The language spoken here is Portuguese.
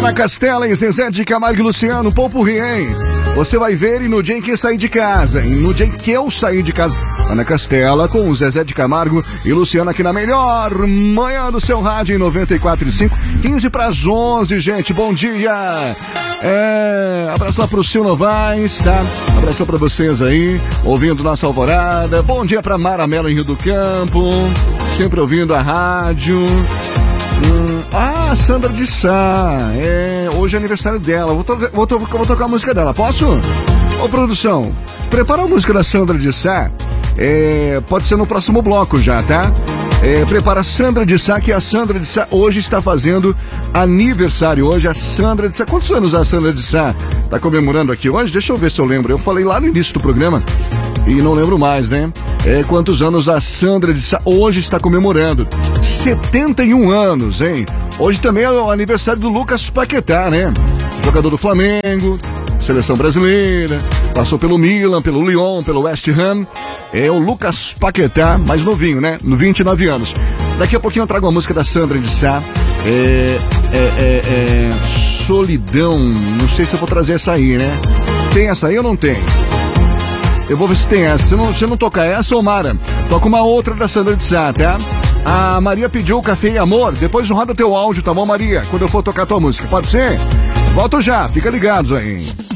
Ana Castela e Zezé de Camargo e Luciano, Popurrí, hein? Você vai ver e no dia em que sair de casa, hein? No dia em que eu sair de casa. Ana Castela com o Zezé de Camargo e Luciano aqui na melhor manhã do seu rádio em 94.5, 15 para as 11, gente, bom dia. Abraço lá pro Sil Novaes, tá? Abraço pra vocês aí, ouvindo nossa alvorada. Bom dia pra Mara Mello em Rio do Campo, sempre ouvindo a rádio. Sandra de Sá, hoje é aniversário dela, vou tocar a música dela, posso? Ô produção, prepara a música da Sandra de Sá, pode ser no próximo bloco já, tá? Prepara a Sandra de Sá, que a Sandra de Sá hoje está fazendo aniversário, hoje a Sandra de Sá, quantos anos a Sandra de Sá tá comemorando aqui hoje? Deixa eu ver se eu lembro, eu falei lá no início do programa e não lembro mais, né? Quantos anos a Sandra de Sá hoje está comemorando? 71 anos, hein? Hoje também é o aniversário do Lucas Paquetá, né? Jogador do Flamengo, seleção brasileira, passou pelo Milan, pelo Lyon, pelo West Ham. É o Lucas Paquetá, mais novinho, né? No 29 anos. Daqui a pouquinho eu trago a música da Sandra de Sá. Solidão. Não sei se eu vou trazer essa aí, né? Tem essa aí ou não tem? Eu vou ver se tem essa. Se não tocar essa, ô Mara, toca uma outra da Sandra de Sá, tá? A Maria pediu Café e Amor. Depois roda teu áudio, tá bom, Maria? Quando eu for tocar tua música, pode ser? Volto já, fica ligados aí.